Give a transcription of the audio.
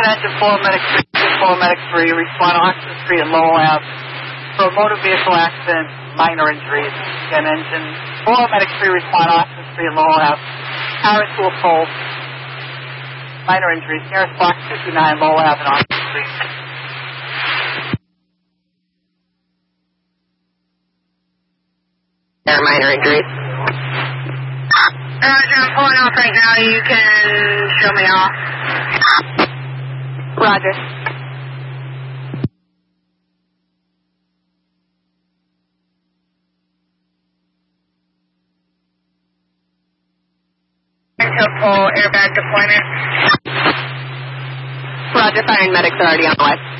engine 4, medic 3, respond Oxford Street and Lowell Ave for a motor vehicle accident, minor injuries. Again, engine 4, medic 3, respond Oxford Street and Lowell Ave. Car into a pole, minor injuries. Nearest block 229, Lowell Ave and Oxford Street. There are minor injuries. Roger, I'm pulling off right now. You can show me off. Roger. Until pole airbag deployment. Roger, fire and medics are already on the way.